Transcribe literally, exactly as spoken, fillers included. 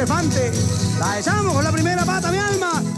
elefante. La echamos con la primera pata, mi alma.